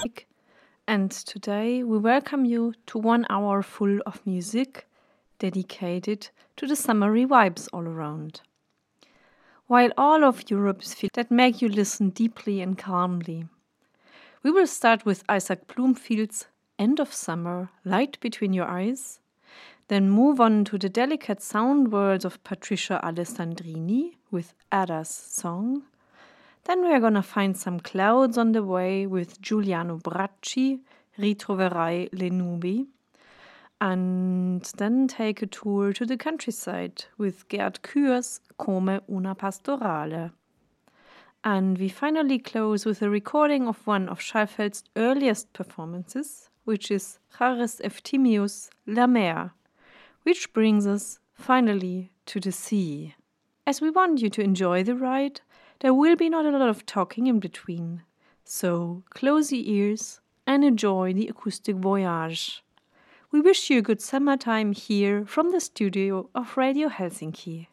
and today we welcome you to 1 hour full of music dedicated to the summery vibes all around. While all of Europe is filled that make you listen deeply and calmly. We will start with Isaac Bloomfield's End of Summer, Light Between Your Eyes, then move on to the delicate sound worlds of Patricia Alessandrini with Ada's song. Then we are gonna find some clouds on the way with Giuliano Bracci, Ritroverai le nubi, and then take a tour to the countryside with Gerd Kür's Come una pastorale. And we finally close with a recording of one of Schallfeld's earliest performances, which is Charis Efthymius' La Mer, which brings us finally to the sea. As we want you to enjoy the ride, there will be not a lot of talking in between, so close your ears and enjoy the acoustic voyage. We wish you a good summertime here from the studio of Radio Helsinki.